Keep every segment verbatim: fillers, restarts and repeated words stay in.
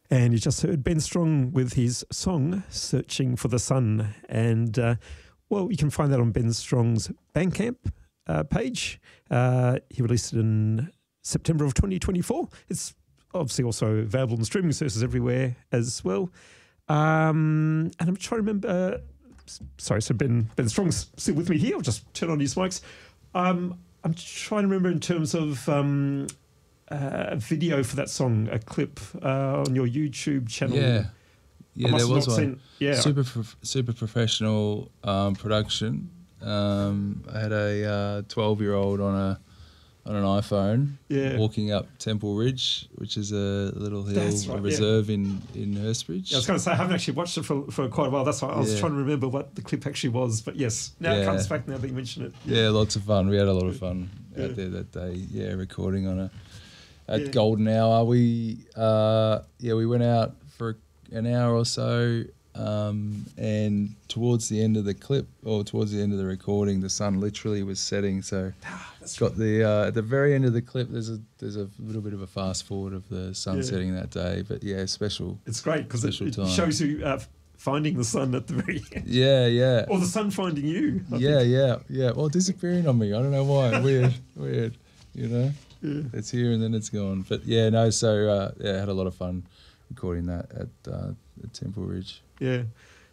And you just heard Ben Strong with his song Searching for the Sun. And, uh, well, you can find that on Ben Strong's Bandcamp uh, page. Uh, he released it in September of twenty twenty-four. It's obviously also available on streaming services everywhere as well. Um, and I'm trying to remember... Uh, sorry, so Ben, Ben Strong's still with me here. I'll just turn on his mics. Um, I'm trying to remember in terms of... Um, Uh, a video for that song, a clip uh, on your YouTube channel. Yeah, yeah, there was one. Seen, yeah, super, pro- super professional um, production. Um, I had a twelve-year-old on a on an iPhone, yeah. walking up Temple Ridge, which is a little hill right, a reserve yeah. in in Hurstbridge. Yeah, I was going to say I haven't actually watched it for, for quite a while. That's why I was yeah. trying to remember what the clip actually was. But yes, now yeah. it comes back now that you mention it. Yeah. yeah, lots of fun. We had a lot of fun yeah. out there that day. Yeah, recording on a. At yeah. Golden Hour, we uh, yeah we went out for an hour or so, um, and towards the end of the clip or towards the end of the recording, the sun literally was setting. So That's got the uh, at the very end of the clip, there's a there's a little bit of a fast forward of the sun yeah. setting that day. But yeah, special. It's great because it, it time. shows you uh, finding the sun at the very end. Yeah, yeah. Or the sun finding you. I yeah, think. yeah, yeah. Well, disappearing on me. I don't know why. Weird, weird. You know. Yeah. It's here and then it's gone. But yeah, no, so uh, yeah, I had a lot of fun recording that at, uh, at Temple Ridge. Yeah.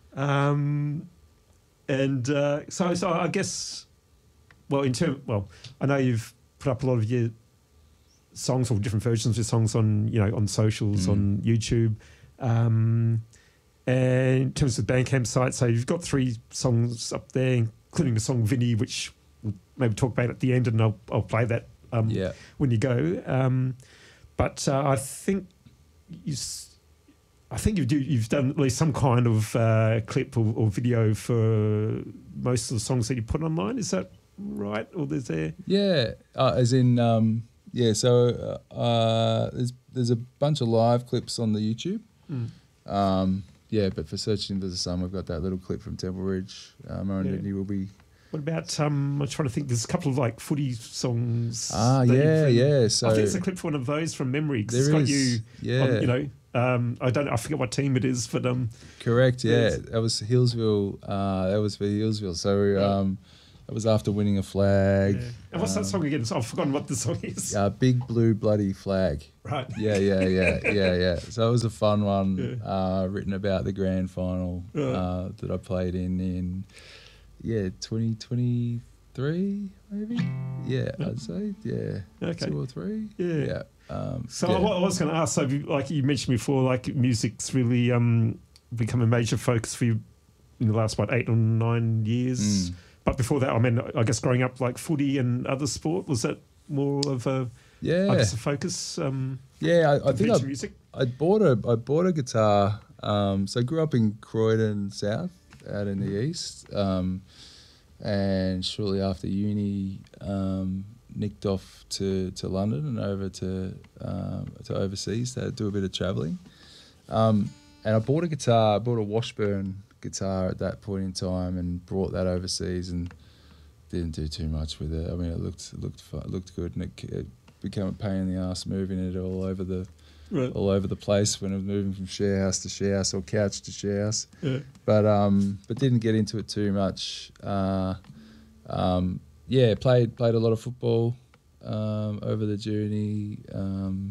Um, and uh, so, so I guess, well, in term, well, I know you've put up a lot of your songs or different versions of your songs on, you know, on socials, mm. on YouTube. Um, and in terms of the Bandcamp site, so you've got three songs up there, including the song Vinny, which we'll maybe talk about at the end, and I'll, I'll play that. Um, yeah. When you go, um, but uh, I think you, I think you've do, you've done at least some kind of uh, clip or, or video for most of the songs that you put online. Is that right? Or there's there? Yeah, uh, as in um, yeah. So uh, there's there's a bunch of live clips on the YouTube. Mm. Um, yeah, but for Searching for the Sun, we've got that little clip from Temple Ridge. Um, Aaron yeah. Whitney will be. What about, um, I'm trying to think, there's a couple of like footy songs. Ah, yeah, yeah. So I think it's a clip for one of those from memory. Cause it's there got is, you, yeah. on, you know, um, I don't, I forget what team it is, but. Um, Correct, yeah. Yes. That was Hillsville, uh, that was for Hillsville. So um, that was after winning a flag. Yeah. And what's um, that song again? So I've forgotten what the song is. Uh, Big Blue Bloody Flag. Right. Yeah, yeah, yeah, yeah, yeah. So it was a fun one, yeah. uh, written about the grand final right. uh, that I played in in, yeah, twenty twenty. Three, maybe? Yeah, I'd say. Yeah. Okay. Two or three? Yeah. Yeah. Um, so yeah. I, I was going to ask, so like you mentioned before, like music's really um, become a major focus for you in the last, what, eight or nine years? Mm. But before that, I mean, I guess growing up like footy and other sport, was that more of a, yeah. I guess, a focus? Um, yeah, I, I think I, music? I bought a I bought a guitar. Um, so I grew up in Croydon South, out in the east. Um, and shortly after uni, um, nicked off to, to London and over to um, to overseas to do a bit of travelling. Um, and I bought a guitar, I bought a Washburn guitar at that point in time, and brought that overseas and didn't do too much with it. I mean, it looked it looked fun, it looked good, and it, it became a pain in the ass moving it all over the. Right. all over the place when I was moving from share house to share house or couch to share house. Yeah. But um, but didn't get into it too much. Uh, um, yeah, played played a lot of football um, over the journey. Um,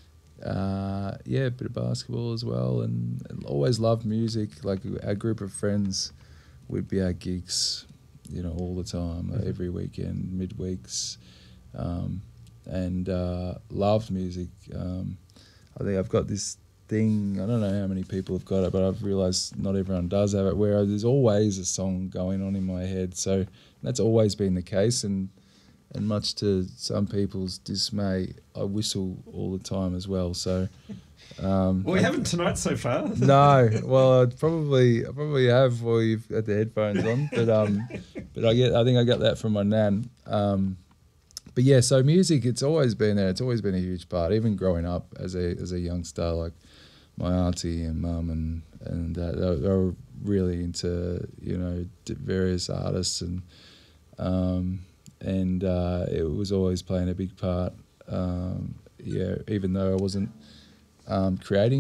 uh, yeah, a bit of basketball as well, and, and always loved music. Like our group of friends would be at gigs, you know, all the time, like every weekend, midweeks, um, and uh, loved music. Um, I think I've got this thing, I don't know how many people have got it, but I've realised not everyone does have it, where there's always a song going on in my head. So that's always been the case, and and much to some people's dismay, I whistle all the time as well. So um, well, we I, haven't tonight so far. No, well, I'd probably I probably have while you've got the headphones on, but um, but I get I think I got that from my nan. Um, But yeah, so music, it's always been there. It's always been a huge part. Even growing up as a as a youngster, like my auntie and mum and and uh, they, they were really into, you know, various artists, and um, and uh, it was always playing a big part. Um, yeah, even though I wasn't um, creating it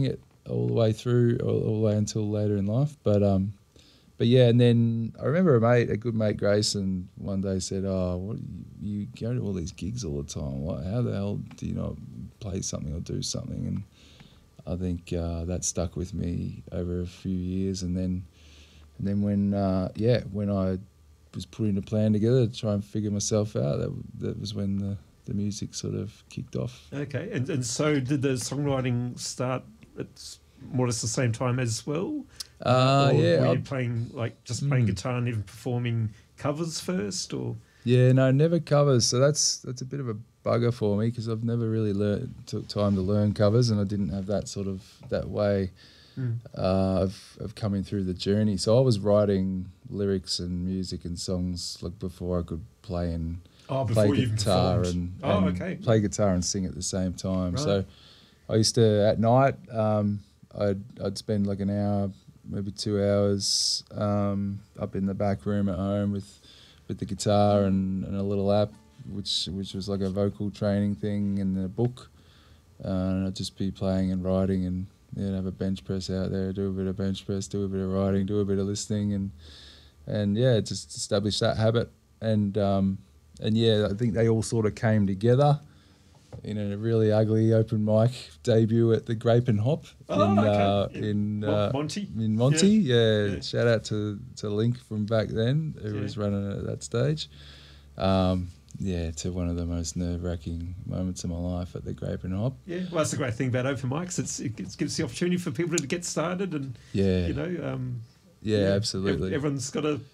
all the way through, all, all the way until later in life. But um, but yeah, and then I remember a mate, a good mate, Grayson, one day said, "Oh, what you, you go to all these gigs all the time? What? How the hell do you not play something or do something?" And I think uh, that stuck with me over a few years, and then and then when uh, yeah, when I was putting a plan together to try and figure myself out, that that was when the the music sort of kicked off. Okay, and and so did the songwriting start at more or less the same time as well? Uh, or yeah, were you I've- playing like just playing Mm. guitar and even performing covers first, or? Yeah, no, never covers. So that's that's a bit of a bugger for me because I've never really learned took time to learn covers, and I didn't have that sort of that way Mm. uh, of of coming through the journey. So I was writing lyrics and music and songs like before I could play and Oh, before play you even guitar performed. and, Oh, and okay. play guitar and sing at the same time. Right. So I used to at night um, I'd I'd spend like an hour, maybe two hours um, up in the back room at home with with the guitar and, and a little app, which which was like a vocal training thing and a book. Uh, and I'd just be playing and writing and yeah, have a bench press out there, do a bit of bench press, do a bit of writing, do a bit of listening, and and yeah, just establish that habit. And um, and yeah, I think they all sort of came together in a really ugly open mic debut at the Grape and Hop Oh, in okay. uh, In in Mon- uh, Monty? in Monty. Yeah. Yeah. Yeah. Shout out to to Link from back then, who Yeah. was running it at that stage. Um, yeah, to one of the most nerve-wracking moments of my life at the Grape and Hop. Yeah, well, that's the great thing about open mics. It's, it gives gives the opportunity for people to get started, and Yeah, you know, um, yeah, absolutely. ev- everyone's got to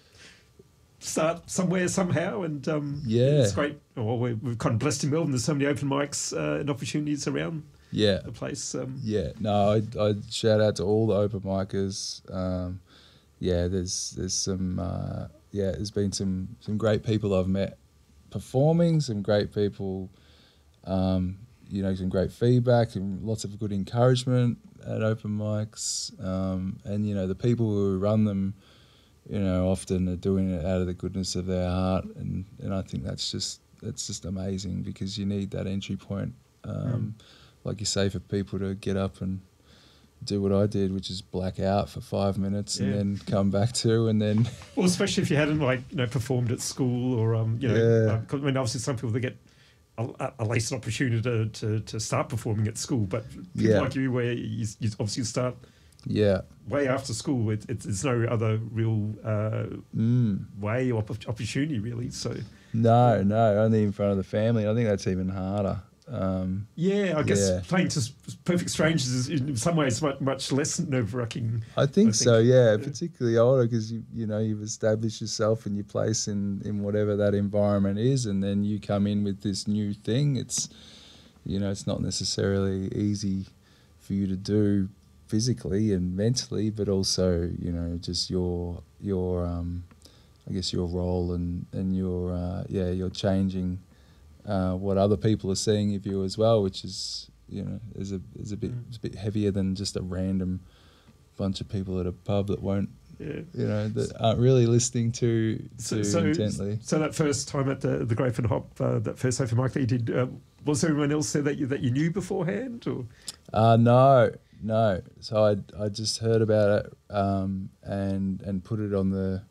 start somewhere somehow, and um, Yeah. it's great. Well, we're, we're kind of blessed in Melbourne. There's so many open mics uh, and opportunities around yeah, the place. Um, yeah. No, I I shout out to all the open micers. Um, yeah, there's there's some uh, yeah, there's been some some great people I've met performing, some great people, um, you know, some great feedback and lots of good encouragement at open mics. Um, and you know, the people who run them, you know, often are doing it out of the goodness of their heart, and, and I think that's just that's just amazing because you need that entry point, um, Mm. like you say, for people to get up and do what I did, which is black out for five minutes Yeah. and then come back to, and then well, especially if you hadn't like you know performed at school or um, you know, Yeah. um, 'cause, I mean, obviously some people they get a, a late opportunity to, to, to start performing at school, but people Yeah. like you, where you, you obviously start yeah, way after school, it, it, there's no other real uh, mm. way or opp- opportunity really. So no, no, only in front of the family. I think that's even harder. Um, yeah, I guess Yeah. playing to s- perfect strangers is in some ways much, much less nerve wracking. I think, I so, think, yeah, yeah. particularly older because you you know you've established yourself and your place in, in whatever that environment is, and then you come in with this new thing. It's you know it's not necessarily easy for you to do physically and mentally, but also you know just your your um, I guess your role and and your uh, yeah you're changing uh, what other people are seeing of you as well, which is you know is a is a bit Mm. it's a bit heavier than just a random bunch of people at a pub that won't Yeah. you know that aren't really listening to So, to so, intently. so that first time at the the Grape and Hop, uh, that first open mic that you did, uh, was there anyone else there that you that you knew beforehand? Or Uh, no, no. So I I just heard about it um, and and put it on the.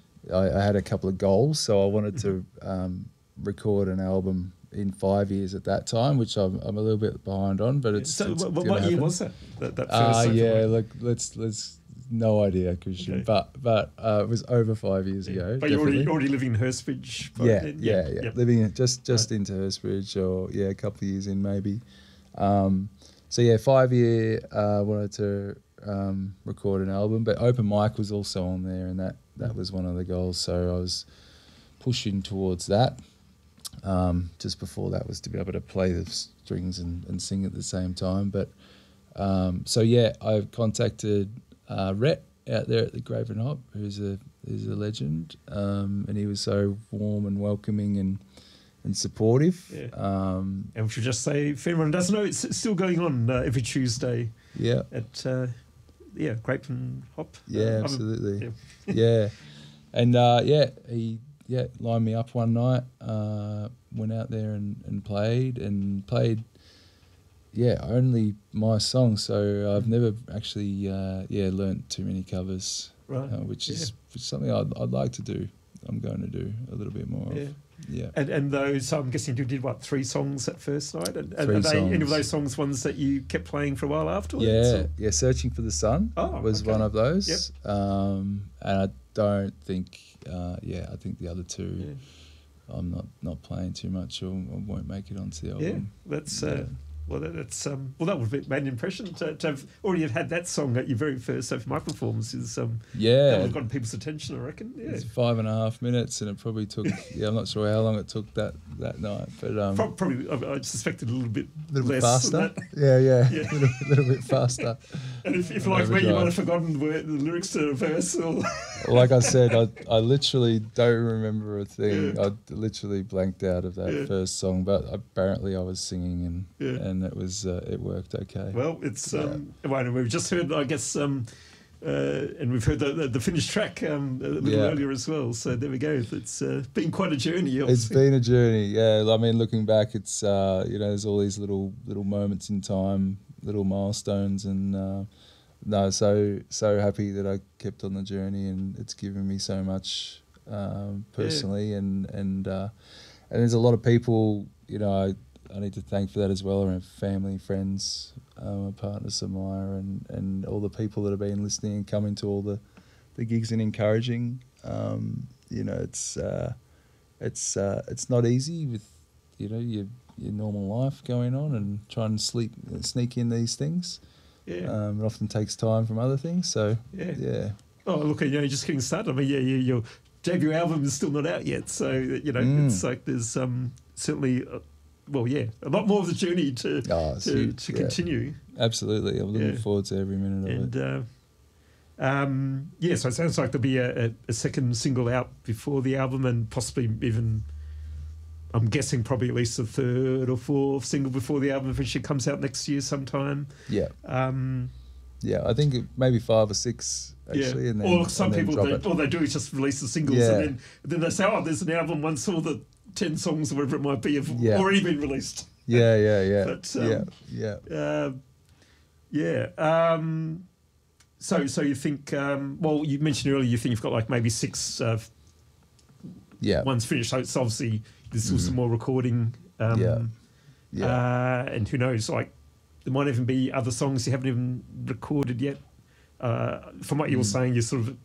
I, I had a couple of goals, so I wanted to um, record an album in five years at that time, which I'm, I'm a little bit behind on, but it's. so it's what, gonna what year happen. was that? That, that first Ah, open yeah. mic? Look, let's let's no idea, Christian, Okay. but but uh, it was over five years ago. But you're already, definitely. already living in Hurstbridge. by Yeah, then? yeah, yeah. Yep. Living in, just just into Hurstbridge, or yeah, a couple of years in maybe. Um, so yeah, five year. Uh, wanted to um, record an album, but open mic was also on there, and that that was one of the goals. So I was pushing towards that. Um, just before that was to be able to play the strings and, and sing at the same time. But um, so yeah, I contacted uh, Rhett out there at the Grape and Hop, who's a who's a legend, um, and he was so warm and welcoming and and supportive. Yeah. Um, And we should just say, if anyone doesn't know, it's still going on uh, every Tuesday yeah, at uh, yeah Grape and Hop. yeah, Uh, I'm- absolutely, yeah. yeah, and uh, yeah, he yeah lined me up one night. Uh, went out there and, and played and played yeah, only my songs. So I've never actually, uh, yeah, learnt too many covers, Right. uh, which Yeah. is which is something I'd, I'd like to do. I'm going to do a little bit more Yeah. of. Yeah. And and those, I'm guessing you did what, three songs that first night? And, and Three are they any of songs. those songs ones that you kept playing for a while afterwards? Yeah, or- yeah. Searching for the Sun Oh, was okay. one of those. Um, and I don't think, uh, yeah, I think the other two, Yeah. I'm not, not playing too much, or I won't make it onto the Yeah, album. that's Yeah. uh, well, that- that's um, well, that would have made an impression to, to have already have had that song at your very first Sophie Michael performances. Um, that would Yeah, have gotten people's attention, I reckon. Yeah, it's five and a half minutes, and it probably took. Yeah, I'm not sure how long it took that, that night, but um, Pro- probably I, I suspected a little bit a little bit less than faster. that. Yeah, yeah, Yeah. a little, little bit faster. And if, if An like me, you overdrive. might have forgotten where the lyrics to the verse. Or Like I said, I, I literally don't remember a thing. Yeah. I literally blanked out of that Yeah. first song, but apparently I was singing, and Yeah. and it was uh, it worked okay. well, it's um, well, and we've just heard, I guess, um, uh, and we've heard the, the, the finished track um, a little Yeah. earlier as well. So there we go. It's uh, been quite a journey. It's Obviously. been a journey, yeah. I mean, looking back, it's uh, you know, there's all these little little moments in time, little milestones, and uh, no, so so happy that I kept on the journey, and it's given me so much um, personally, and and uh, and there's a lot of people, you know, I, I need to thank for that as well, around family, friends, uh, my partner Samaya, and and all the people that have been listening and coming to all the the gigs and encouraging. Um, you know, it's uh, it's uh, it's not easy with, you know, your your normal life going on, and trying to sleep sneak in these things. Yeah. Um, it often takes time from other things. So Yeah. yeah, Oh, look, you know, you're just getting started. I mean, yeah, yeah, your debut album is still not out yet, so you know, Mm. it's like there's um, certainly, uh, well, yeah, a lot more of the journey to Oh, it's to, huge, to yeah. continue. absolutely. I'm looking Yeah. forward to every minute of And it. uh, um, yeah, so it sounds like there'll be a, a, a second single out before the album, and possibly even, I'm guessing, probably at least a third or fourth single before the album eventually comes out next year sometime. Yeah, Um, yeah. I think it, maybe five or six actually, yeah. and then or some and then people, drop they, it. all they do is just release the singles, Yeah. and then then they say, "Oh, there's an album once all the ten songs or whatever it might be have Yeah. already been released." Yeah, yeah, yeah, But, um, yeah, yeah. Uh, yeah. Um, so so you think? Um, well, you mentioned earlier you think you've got like maybe six uh, Yeah, ones finished. So it's obviously there's still some more recording. Um, Yeah. yeah. Uh, and who knows? Like there might even be other songs you haven't even recorded yet. Uh, from what you were Mm. saying, you sort of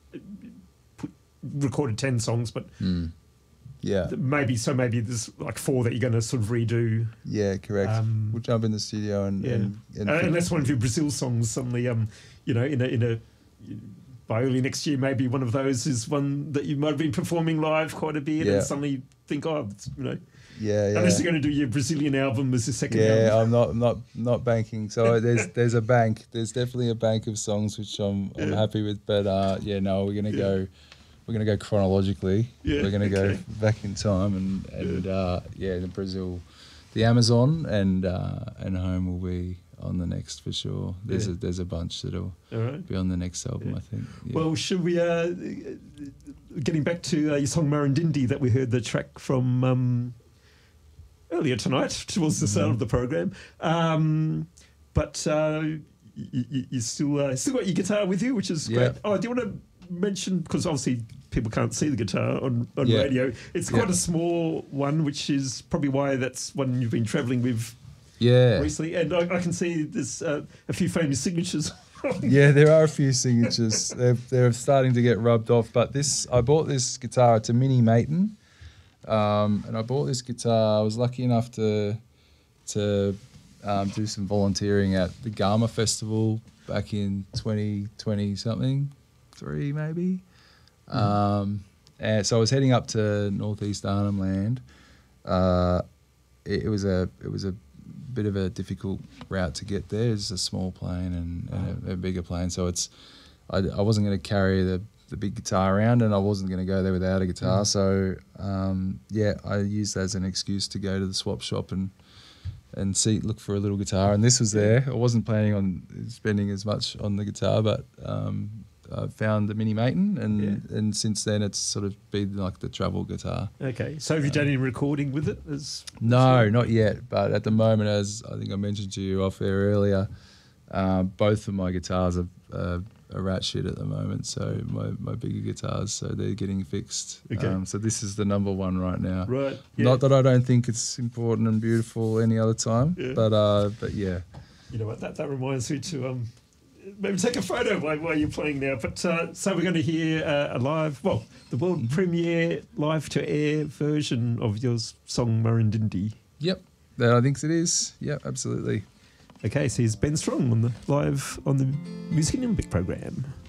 put, recorded ten songs, but Mm. Yeah, maybe so maybe there's like four that you're going to sort of redo. yeah, correct. Um, we'll jump in the studio and yeah. and, and Uh, fi- unless one of your Brazil songs suddenly, um, you know, in a in a by early next year, maybe one of those is one that you might have been performing live quite a bit, Yeah. and suddenly think, oh, it's, you know, yeah, yeah. unless you're going to do your Brazilian album as your second Yeah, album. I'm not, I'm not, not banking. So there's, there's a bank. There's definitely a bank of songs which I'm, I'm Yeah. happy with. But uh, yeah, no, we're gonna Yeah. go, we're gonna go chronologically. Yeah, we're gonna okay. go back in time, and and uh, yeah, the Brazil, the Amazon, and uh, and home will be on the next for sure. There's Yeah. a there's a bunch that'll All right. be on the next album, Yeah. I think. Yeah. Well, should we? Uh, getting back to uh, your song Marindindi that we heard the track from um, earlier tonight, towards the start Mhm. of the program. Um, but uh, you, you, you still uh, still got your guitar with you, which is Yeah. great. Oh, do you want to mention, because obviously people can't see the guitar on, on Yeah. radio. It's quite Yeah. a small one, which is probably why that's one you've been travelling with yeah. recently. And I, I can see there's uh, a few famous signatures. Yeah, there are a few signatures. they're, they're starting to get rubbed off. But this, I bought this guitar. It's a Mini Maton, um, and I bought this guitar. I was lucky enough to to um, do some volunteering at the Gama Festival back in twenty twenty something, three maybe. Mm. Um, and so I was heading up to Northeast Arnhem Land. Uh, it, it was a it was a bit of a difficult route to get there. It's a small plane and, and a, a bigger plane, so it's I, I wasn't going to carry the, the big guitar around, and I wasn't going to go there without a guitar. Mm. So um, yeah, I used that as an excuse to go to the swap shop and and see look for a little guitar, and this was there. I wasn't planning on spending as much on the guitar, but um, I found the Mini Maton, and Yeah. and since then it's sort of been like the travel guitar. Okay. So have you done any recording with it? As, No, not yet. But at the moment, as I think I mentioned to you off air earlier, uh, both of my guitars are, uh, are rat shit at the moment. So my, my bigger guitars, so they're getting fixed. Okay. Um, so this is the number one right now. Right. Yeah. Not that I don't think it's important and beautiful any other time, Yeah. but uh, but yeah. You know what? That, that reminds me to um, maybe take a photo while, while you're playing now. But uh, so we're going to hear uh, a live, well, the world Mm-hmm. premiere live to air version of your song Murrindindi. Yep, that I think it is. Yep, absolutely. Okay, so here's Ben Strong on the live on the Music in Olympic program.